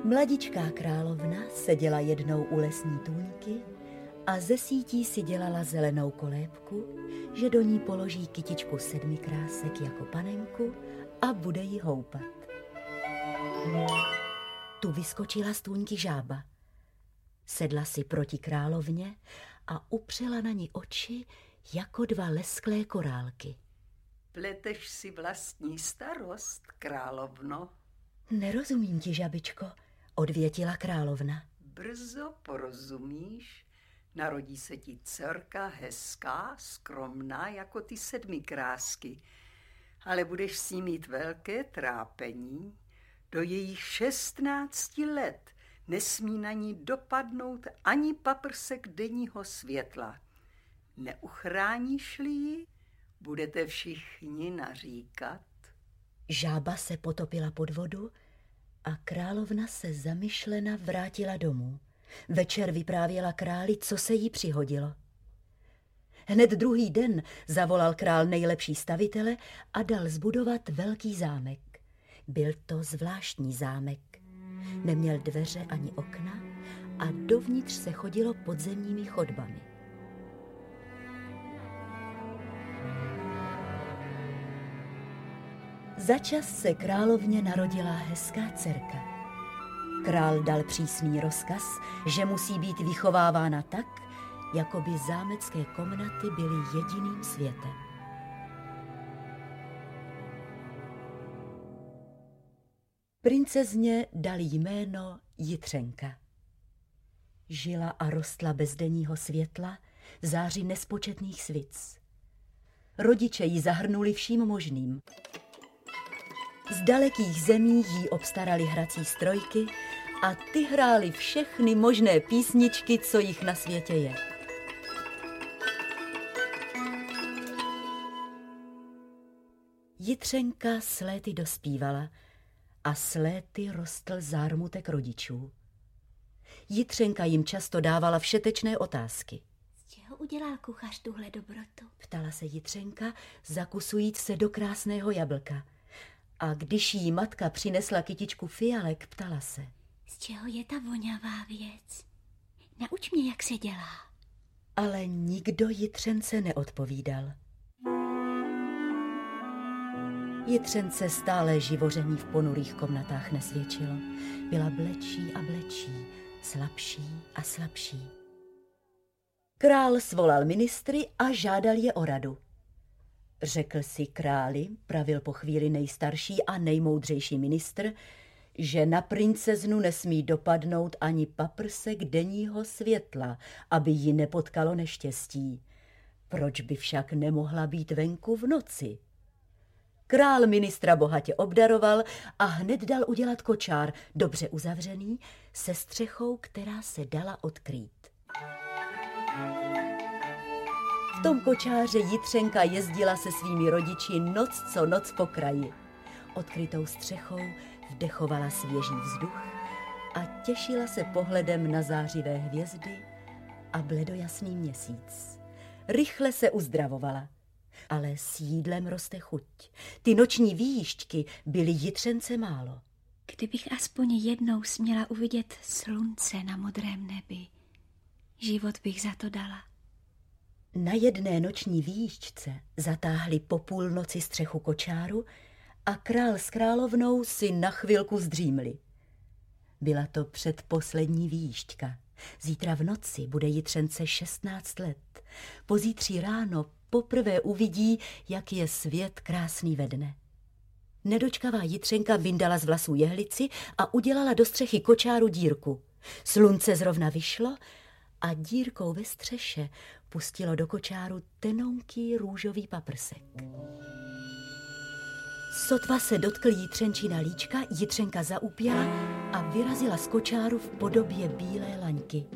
Mladičká královna seděla jednou u lesní tůňky a ze sítí si dělala zelenou kolébku, že do ní položí kytičku 7 krásek jako panenku a bude ji houpat. Tu vyskočila z tůňky žába. Sedla si proti královně a upřela na ní oči jako 2 lesklé korálky. Pleteš si vlastní starost, královno? Nerozumím ti, žabičko, odvětila královna. Brzo porozumíš, narodí se ti dcerka hezká, skromná jako ty 7 krásky, ale budeš s ní mít velké trápení. Do jejich 16 let nesmí na ní dopadnout ani paprsek denního světla. Neuchráníš-li ji, budete všichni naříkat. Žába se potopila pod vodu a královna se zamyšlena vrátila domů. Večer vyprávěla králi, co se jí přihodilo. Hned druhý den zavolal král nejlepší stavitele a dal zbudovat velký zámek. Byl to zvláštní zámek. Neměl dveře ani okna a dovnitř se chodilo podzemními chodbami. Začas se královně narodila hezká dcerka. Král dal přísný rozkaz, že musí být vychovávána tak, jako by zámecké komnaty byly jediným světem. Princezně dali jméno Jitřenka. Žila a rostla bez denního světla v záři nespočetných svic. Rodiče ji zahrnuli vším možným. Z dalekých zemí jí obstarali hrací strojky a ty hrály všechny možné písničky, co jich na světě je. Jitřenka s léty dospívala a s léty rostl zármutek rodičů. Jitřenka jim často dávala všetečné otázky. Z čeho udělal kuchař tuhle dobrotu? Ptala se Jitřenka, zakusujíc se do krásného jablka. A když jí matka přinesla kytičku fialek, ptala se. Z čeho je ta vonavá věc? Nauč mě, jak se dělá. Ale nikdo Jitřence neodpovídal. Jitřence stále živoření v ponurých komnatách nesvědčilo. Byla blečí a blečí, slabší a slabší. Král svolal ministry a žádal je o radu. Řekl si králi, pravil po chvíli nejstarší a nejmoudřejší ministr, že na princeznu nesmí dopadnout ani paprsek denního světla, aby ji nepotkalo neštěstí. Proč by však nemohla být venku v noci? Král ministra bohatě obdaroval a hned dal udělat kočár, dobře uzavřený, se střechou, která se dala odkrýt. V tom kočáře Jitřenka jezdila se svými rodiči noc co noc po kraji. Odkrytou střechou vdechovala svěží vzduch a těšila se pohledem na zářivé hvězdy a bledojasný měsíc. Rychle se uzdravovala, ale s jídlem roste chuť. Ty noční výjížďky byly Jitřence málo. Kdybych aspoň jednou směla uvidět slunce na modrém nebi, život bych za to dala. Na jedné noční výjížďce zatáhli po půlnoci střechu kočáru a král s královnou si na chvilku zdřímli. Byla to předposlední výjížďka. Zítra v noci bude Jitřence 16 let. Pozítří ráno poprvé uvidí, jak je svět krásný ve dne. Nedočkavá Jitřenka vyndala z vlasů jehlici a udělala do střechy kočáru dírku. Slunce zrovna vyšlo a dírkou ve střeše pustilo do kočáru tenonký růžový paprsek. Sotva se dotkl Jitřenčina líčka, Jitřenka zaupěla a vyrazila z kočáru v podobě bílé laňky.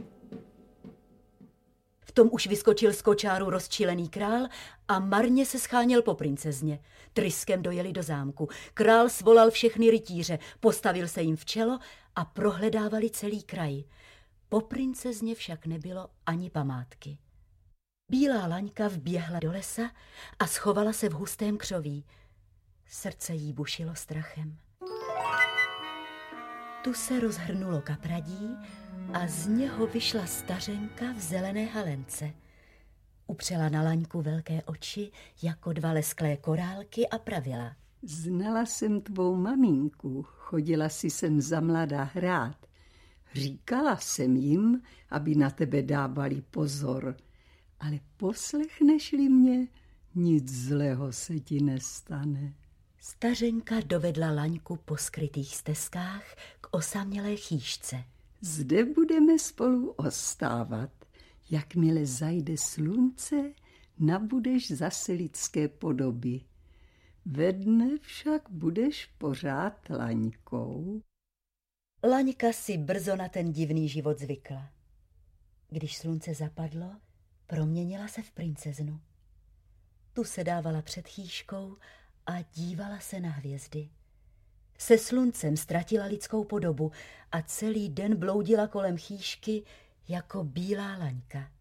V tom už vyskočil z kočáru rozčilený král a marně se scháněl po princezně. Tryskem dojeli do zámku. Král svolal všechny rytíře, postavil se jim v čelo a prohledávali celý kraj. Po princezně však nebylo ani památky. Bílá laňka vběhla do lesa a schovala se v hustém křoví. Srdce jí bušilo strachem. Tu se rozhrnulo kapradí a z něho vyšla stařenka v zelené halence. Upřela na Laňku velké oči jako dva lesklé korálky a pravila. Znala jsem tvou maminku, chodila si sem za mladá hrát. Říkala jsem jim, aby na tebe dávali pozor, ale poslechneš-li mě, nic zlého se ti nestane. Stařenka dovedla Laňku po skrytých stezkách k osamělé chýšce. Zde budeme spolu ostávat. Jakmile zajde slunce, nabudeš zase lidské podoby. Ve dne však budeš pořád Laňkou. Laňka si brzo na ten divný život zvykla. Když slunce zapadlo, proměnila se v princeznu. Tu se dávala před chýškou a dívala se na hvězdy. Se sluncem ztratila lidskou podobu a celý den bloudila kolem chýšky jako bílá Laňka.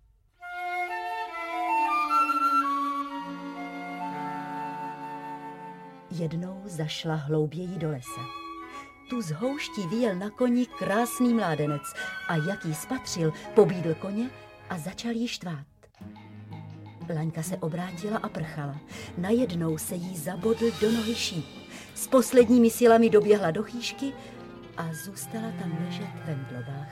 Jednou zašla hlouběji do lesa. Tu z houští vyjel na koni krásný mládenec a jak jí spatřil, pobídl koně a začal jí štvát. Laňka se obrátila a prchala. Najednou se jí zabodl do nohy šíp. S posledními silami doběhla do chýšky a zůstala tam ležet ve mdlobách.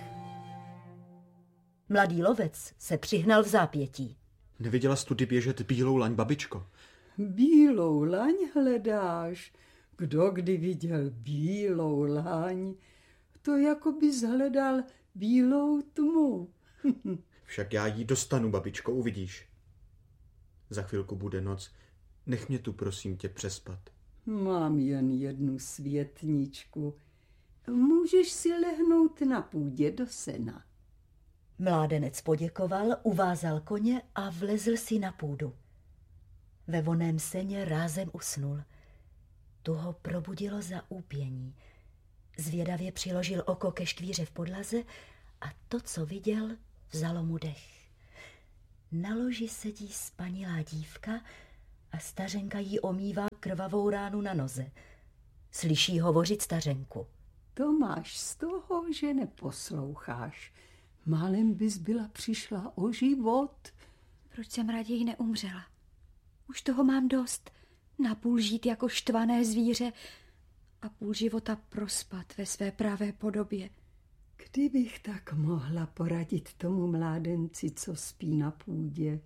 Mladý lovec se přihnal v zápětí. Neviděla jsi tudy běžet bílou laň, babičko? Bílou laň hledáš? Kdo kdy viděl bílou laň? To jako bys hledal bílou tmu. Však já jí dostanu, babičko, uvidíš. Za chvilku bude noc. Nech mě tu, prosím tě, přespat. Mám jen jednu světničku. Můžeš si lehnout na půdě do sena. Mládenec poděkoval, uvázal koně a vlezl si na půdu. Ve vonném seně rázem usnul. Tu ho probudilo zaúpění. Zvědavě přiložil oko ke škvíře v podlaze a to, co viděl, vzalo mu dech. Na loži sedí spanilá dívka a stařenka jí omývá krvavou ránu na noze. Slyší hovořit stařenku. To máš z toho, že neposloucháš. Málem bys byla přišla o život. Proč jsem raději neumřela? Už toho mám dost. Napůl žít jako štvané zvíře a půl života prospat ve své pravé podobě. Kdybych tak mohla poradit tomu mládenci, co spí na půdě.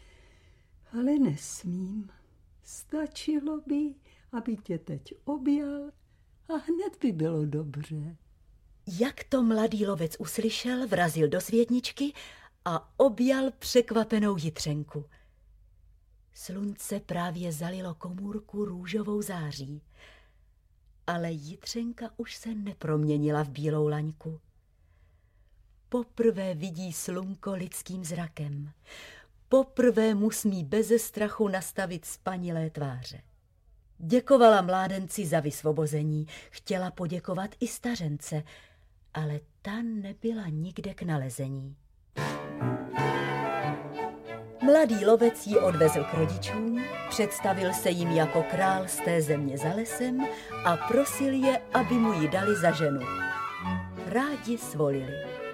Ale nesmím. Stačilo by, aby tě teď objal a hned by bylo dobře. Jak to mladý lovec uslyšel, vrazil do světničky a objal překvapenou jitřenku. Slunce právě zalilo komůrku růžovou září, ale jitřenka už se neproměnila v bílou laňku. Poprvé vidí slunko lidským zrakem. Poprvé mu smí beze strachu nastavit spanilé tváře. Děkovala mládenci za vysvobození, chtěla poděkovat i stařence, ale ta nebyla nikde k nalezení. Mladý lovec ji odvezl k rodičům, představil se jim jako král z té země za lesem a prosil je, aby mu ji dali za ženu. Rádi svolili.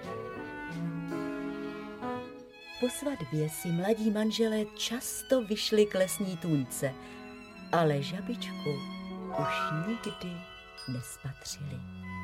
Po svatbě si mladí manželé často vyšli k lesní tůňce, ale žabičku už nikdy nespatřili.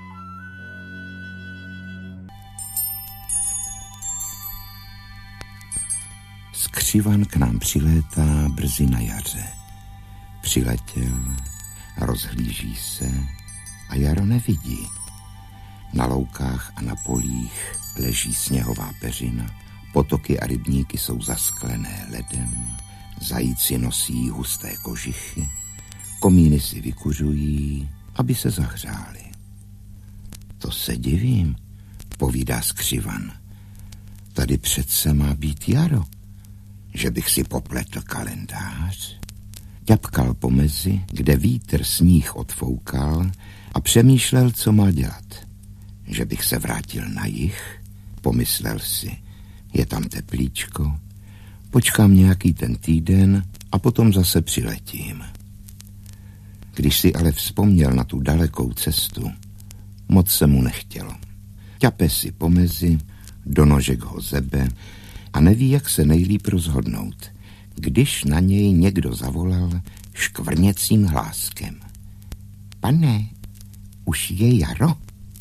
Skřivan k nám přilétá brzy na jaře. Přiletěl, rozhlíží se a jaro nevidí. Na loukách a na polích leží sněhová peřina, potoky a rybníky jsou zasklené ledem, zajíci nosí husté kožichy, komíny si vykuřují, aby se zahřáli. To se divím, povídá skřivan. Tady přece má být jaro, že bych si popletl kalendář. Ťapkal po mezi, kde vítr sníh odfoukal a přemýšlel, co má dělat. Že bych se vrátil na jih, pomyslel si, je tam teplíčko, počkám nějaký ten týden a potom zase přiletím. Když si ale vzpomněl na tu dalekou cestu, moc se mu nechtělo. Ťape si pomezi, do nožek ho zebe a neví, jak se nejlíp rozhodnout, když na něj někdo zavolal škvrněcím hláskem. Pane, už je jaro?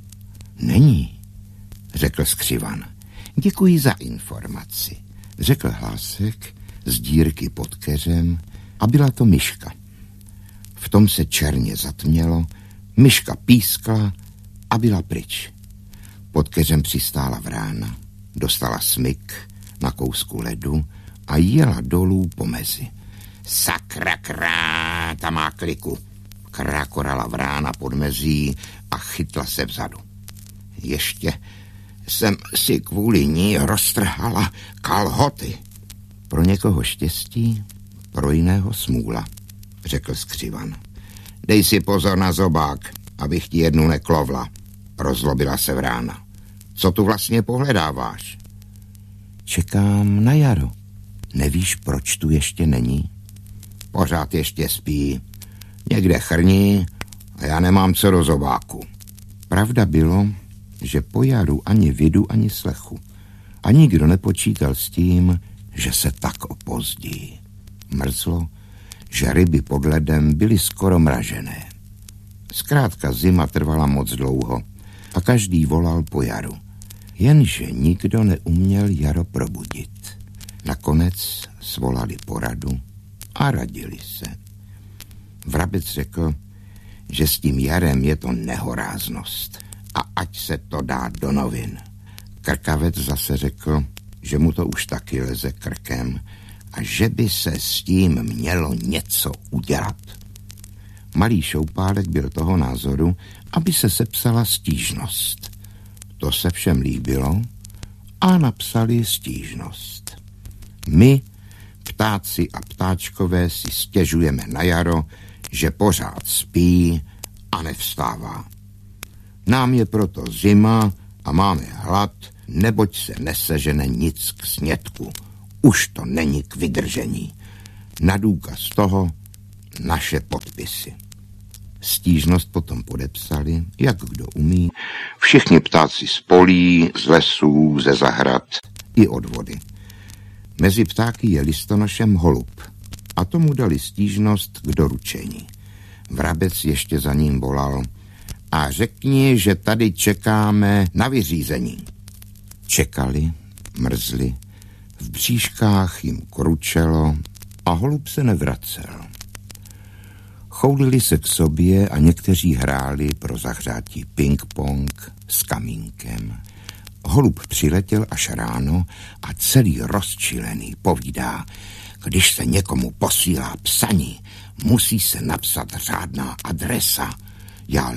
Není, řekl skřivan. Děkuji za informaci, řekl hlásek z dírky pod keřem a byla to myška. V tom se černě zatmělo, myška pískla a byla pryč. Pod keřem přistála vrána, dostala smyk na kousku ledu a jela dolů po mezi. Sakra krá, ta má kliku, krákorala vrána pod mezí a chytla se vzadu. Ještě jsem si kvůli ní roztrhala kalhoty. Pro někoho štěstí, pro jiného smůla, řekl skřivan. Dej si pozor na zobák, abych ti jednu neklovla, rozlobila se vrána. Co tu vlastně pohledáváš? Čekám na jaro. Nevíš, proč tu ještě není? Pořád ještě spí. Někde chrní a já nemám co do zobáku. Pravda bylo, že po jaru ani vidu, ani slechu. A nikdo nepočítal s tím, že se tak opozdí. Mrzlo, že ryby pod ledem byly skoro mražené. Zkrátka zima trvala moc dlouho a každý volal po jaru. Jenže nikdo neuměl jaro probudit. Nakonec svolali poradu a radili se. Vrabec řekl, že s tím jarem je to nehoráznost a ať se to dá do novin. Krkavec zase řekl, že mu to už taky leze krkem a že by se s tím mělo něco udělat. Malý Šoupálek byl toho názoru, aby se sepsala stížnost. To se všem líbilo a napsali stížnost. My, ptáci a ptáčkové, si stěžujeme na jaro, že pořád spí a nevstává. Nám je proto zima a máme hlad, neboť se nesežene nic k snědku. Už to není k vydržení. Na důkaz toho naše podpisy. Stížnost potom podepsali, jak kdo umí, všichni ptáci z polí, z lesů, ze zahrad i od vody. Mezi ptáky je listonošem holub a tomu dali stížnost k doručení. Vrabec ještě za ním volal a řekni, že tady čekáme na vyřízení. Čekali, mrzli, v bříškách jim kručelo a holub se nevracel. Choulili se k sobě a někteří hráli pro zahřátí ping-pong s kamínkem. Holub přiletěl až ráno a celý rozčilený povídá, když se někomu posílá psaní, musí se napsat řádná adresa. Já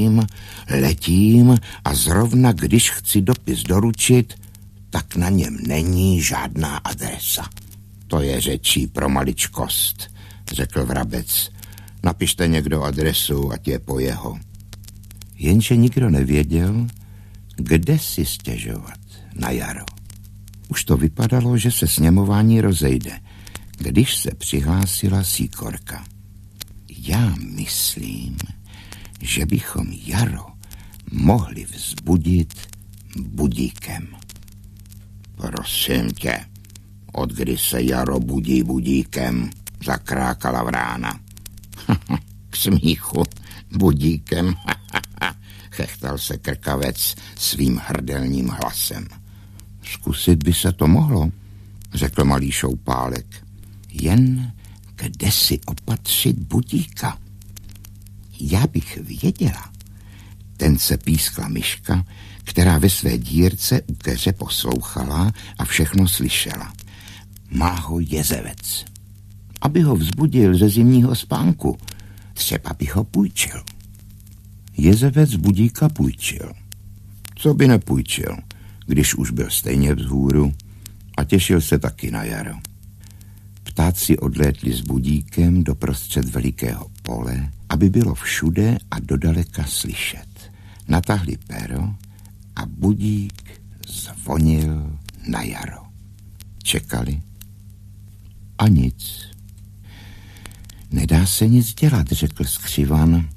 letím a zrovna když chci dopis doručit, tak na něm není žádná adresa. To je řečí pro maličkost, řekl Vrabec. Napište někdo adresu, ať je po jeho. Jenže nikdo nevěděl, kde si stěžovat na jaro. Už to vypadalo, že se sněmování rozejde, když se přihlásila Síkorka. Já myslím, že bychom jaro mohli vzbudit budíkem. Prosím tě, od kdy se jaro budí budíkem, zakrákala vrána. K smíchu budíkem, chechtal se Krkavec svým hrdelním hlasem. Zkusit by se to mohlo, řekl malý Šoupálek. Jen kde si opatřit budíka? Já bych věděla. Ten se pískla myška, která ve své dírce u keře poslouchala a všechno slyšela. Má ho jezevec. Aby ho vzbudil ze zimního spánku, třeba bych ho půjčil. Jezevec budíka půjčil. Co by nepůjčil, když už byl stejně vzhůru a těšil se taky na jaro. Ptáci odlétli s budíkem doprostřed velikého pole, aby bylo všude a dodaleka slyšet. Natahli pero a budík zvonil na jaro. Čekali a nic. Nedá se nic dělat, řekl skřivan,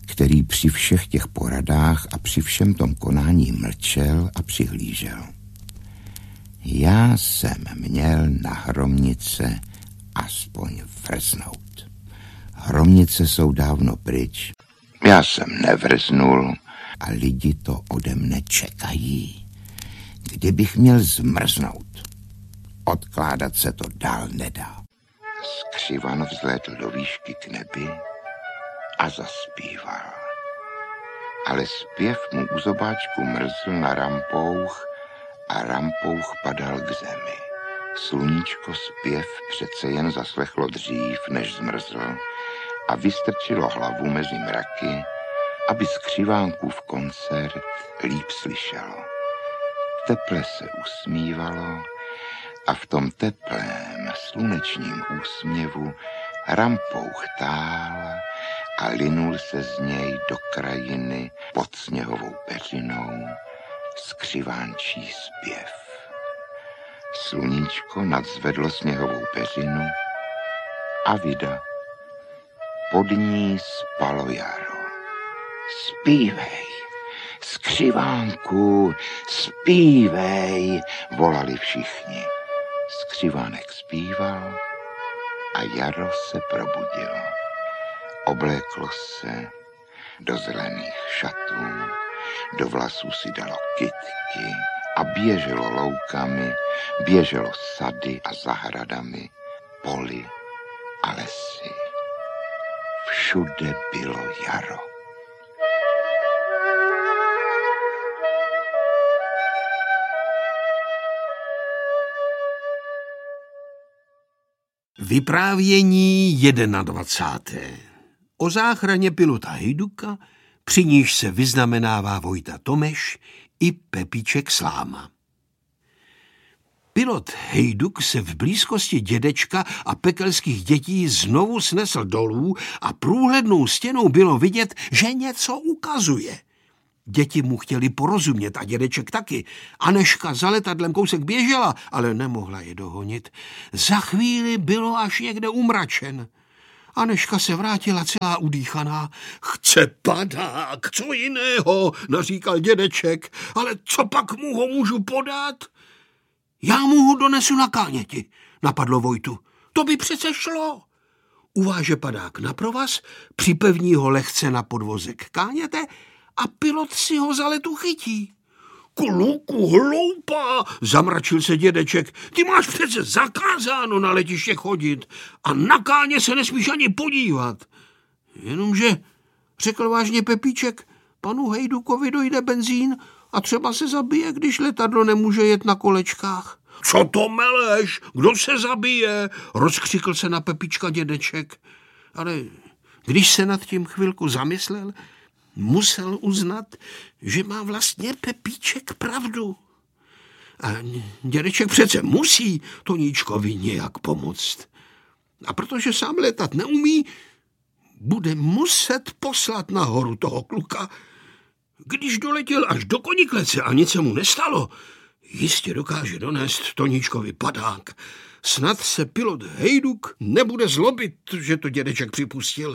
který při všech těch poradách a při všem tom konání mlčel a přihlížel. Já jsem měl na hromnice aspoň vrznout. Hromnice jsou dávno pryč. Já jsem nevrznul a lidi to ode mne čekají. Kdybych měl zmrznout, odkládat se to dál nedá. Skřivan vzlétl do výšky k nebi a zaspíval. Ale zpěv mu u zobáčku mrzl na rampouch a rampouch padal k zemi. Sluníčko zpěv přece jen zaslechlo dřív, než zmrzl a vystrčilo hlavu mezi mraky, aby Skřivánkův koncert líp slyšelo. Teple se usmívalo a v tom teplém slunečním úsměvu rampouch tál a linul se z něj do krajiny pod sněhovou peřinou skřivánčí zpěv. Sluníčko nadzvedlo sněhovou peřinu a vida. Pod ní spalo jaro. Zpívej, Skřivánku, zpívej, volali všichni. Skřivánek zpíval a jaro se probudilo. Obléklo se do zelených šatů, do vlasů si dalo kytky a běželo loukami, běželo sady a zahradami, poli a lesy. Všude bylo jaro. Vyprávění 21. O záchraně pilota Hejduka, při níž se vyznamenává Vojta Tomeš i Pepíček Sláma. Pilot Hejduk se v blízkosti dědečka a pekelských dětí znovu snesl dolů a průhlednou stěnou bylo vidět, že něco ukazuje. Děti mu chtěli porozumět a dědeček taky. Anežka za letadlem kousek běžela, ale nemohla je dohonit. Za chvíli bylo až někde umračen. Anežka se vrátila celá udýchaná. Chce padák, co jiného, naříkal dědeček, ale co pak mu ho můžu podat? Já mu ho donesu na káněti, napadlo Vojtu. To by přece šlo. Uváže padák na provaz, připevní ho lehce na podvozek káněte a pilot si ho za letu chytí. Kluku, hloupá, zamračil se dědeček. Ty máš přece zakázáno na letiště chodit a na káně se nesmíš ani podívat. Jenomže, řekl vážně Pepíček, panu Hejdukovi dojde benzín a třeba se zabije, když letadlo nemůže jet na kolečkách. Co to meleš? Kdo se zabije? Rozkřikl se na Pepíčka dědeček. Ale když se nad tím chvilku zamyslel, musel uznat, že má vlastně Pepíček pravdu. A dědeček přece musí Toníčkovi nějak pomoct. A protože sám letat neumí, bude muset poslat nahoru toho kluka. Když doletěl až do Koniklece a nic se mu nestalo, jistě dokáže donést Toníčkovi padák. Snad se pilot Hejduk nebude zlobit, že to dědeček připustil.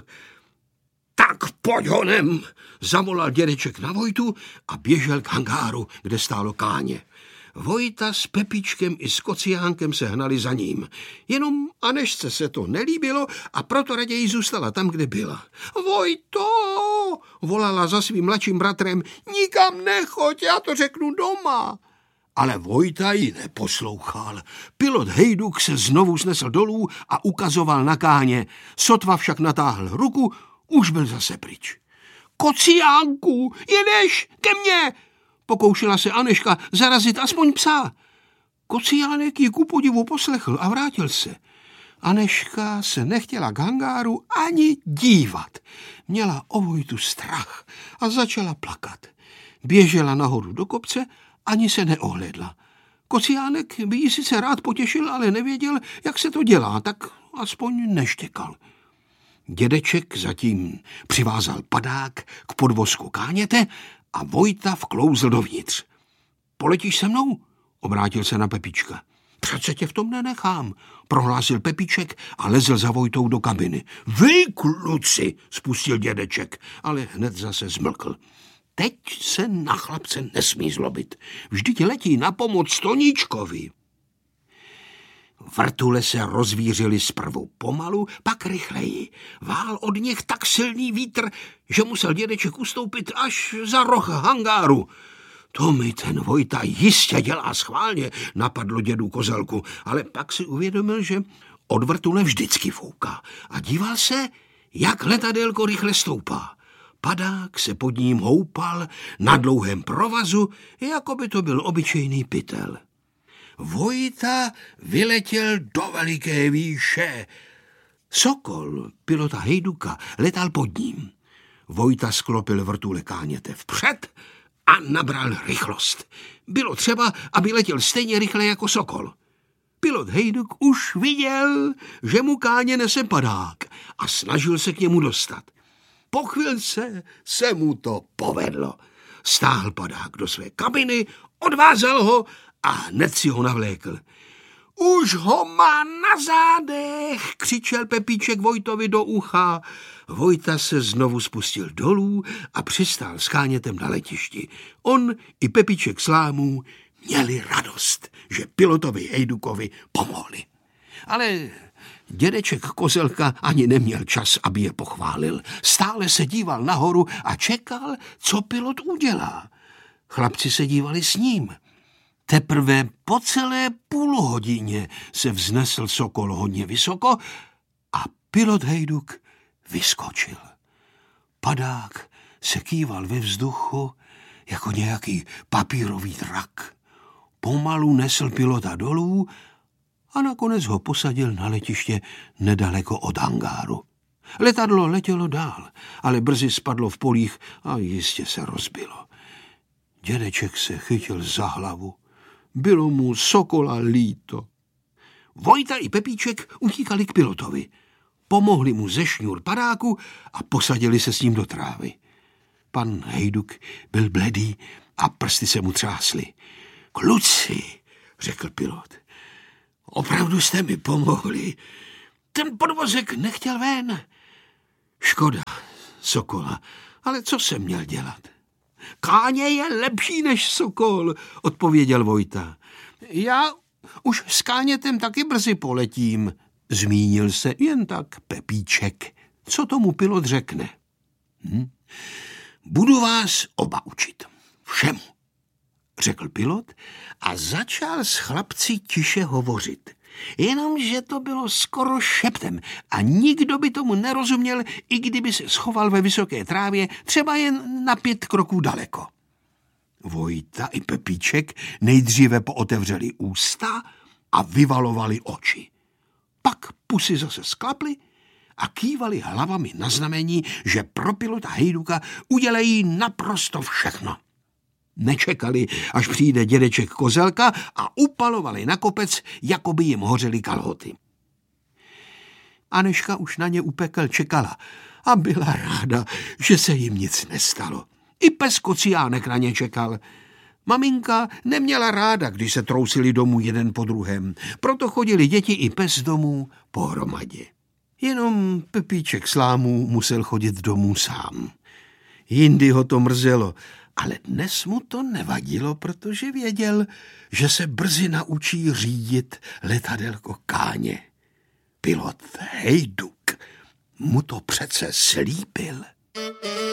Tak pojď honem, zavolal dědeček na Vojtu a běžel k hangáru, kde stálo káně. Vojta s Pepíčkem i s Kociánkem se hnali za ním. Jenom Anežce se to nelíbilo a proto raději zůstala tam, kde byla. Vojto, volala za svým mladším bratrem, nikam nechoď, já to řeknu doma. Ale Vojta ji neposlouchal. Pilot Hejduk se znovu snesl dolů a ukazoval na káně. Sotva však natáhl ruku, už byl zase pryč. Kociánku, jedeš ke mně? Pokoušela se Anežka zarazit aspoň psa. Kociánek ji ku podivu poslechl a vrátil se. Anežka se nechtěla k hangáru ani dívat. Měla o Vojtu strach a začala plakat. Běžela nahoru do kopce, ani se neohlédla. Kociánek by ji sice rád potěšil, ale nevěděl, jak se to dělá, tak aspoň neštěkal. Dědeček zatím přivázal padák k podvozku káněte a Vojta vklouzl dovnitř. Poletíš se mnou? Obrátil se na Pepíčka. Přece tě v tom nenechám, prohlásil Pepíček a lezl za Vojtou do kabiny. Vy, kluci, spustil dědeček, ale hned zase zmlkl. Teď se na chlapce nesmí zlobit. Vždyť letí na pomoc Toníčkovi. Vrtule se rozvířily zprvu pomalu, pak rychleji. Vál od nich tak silný vítr, že musel dědeček ustoupit až za roh hangáru. To mi ten Vojta jistě dělá schválně, napadlo dědu Kozelku, ale pak si uvědomil, že od vrtule vždycky fouká a díval se, jak letadélko rychle stoupá. Padák se pod ním houpal na dlouhém provazu, jako by to byl obyčejný pytel. Vojta vyletěl do veliké výše. Sokol, pilota Hejduka, letal pod ním. Vojta sklopil vrtule káněte vpřed a nabral rychlost. Bylo třeba, aby letěl stejně rychle jako Sokol. Pilot Hejduk už viděl, že mu káně nese padák a snažil se k němu dostat. Po chvilce se mu to povedlo. Stáhl padák do své kabiny, odvázal ho a hned si ho navlékl. Už ho má na zádech, křičel Pepíček Vojtovi do ucha. Vojta se znovu spustil dolů a přistál s kánětem na letišti. On i Pepíček Slámů měli radost, že pilotovi Hejdukovi pomohli. Ale dědeček Kozelka ani neměl čas, aby je pochválil. Stále se díval nahoru a čekal, co pilot udělá. Chlapci se dívali s ním. Teprve po celé půlhodině se vznesl Sokol hodně vysoko a pilot Hejduk vyskočil. Padák se kýval ve vzduchu jako nějaký papírový drak. Pomalu nesl pilota dolů a nakonec ho posadil na letiště nedaleko od hangáru. Letadlo letělo dál, ale brzy spadlo v polích a jistě se rozbilo. Dědeček se chytil za hlavu. Bylo mu Sokola líto. Vojta i Pepíček utíkali k pilotovi. Pomohli mu ze šňůr padáku a posadili se s ním do trávy. Pan Hejduk byl bledý a prsty se mu třásly. Kluci, řekl pilot, opravdu jste mi pomohli. Ten podvozek nechtěl ven. Škoda, Sokola, ale co jsem měl dělat? Káně je lepší než Sokol, odpověděl Vojta. Já už s kánětem taky brzy poletím, zmínil se jen tak Pepíček. Co tomu pilot řekne? Budu vás oba učit. Všemu, řekl pilot a začal s chlapci tiše hovořit. Jenomže to bylo skoro šeptem a nikdo by tomu nerozuměl, i kdyby se schoval ve vysoké trávě, třeba jen na 5 kroků daleko. Vojta i Pepíček nejdříve pootevřeli ústa a vyvalovali oči. Pak pusy zase sklaply a kývali hlavami na znamení, že pro pilota Hejduka udělají naprosto všechno. Nečekali, až přijde dědeček Kozelka a upalovali na kopec, jako by jim hořely kalhoty. Anežka už na ně u pekel čekala a byla ráda, že se jim nic nestalo. I pes Kociánek na ně čekal. Maminka neměla ráda, když se trousili domů jeden po druhém, proto chodili děti i pes domů pohromadě. Jenom Pepíček Slámů musel chodit domů sám. Jindy ho to mrzelo, ale dnes mu to nevadilo, protože věděl, že se brzy naučí řídit letadélko Káně. Pilot Hejduk mu to přece slíbil.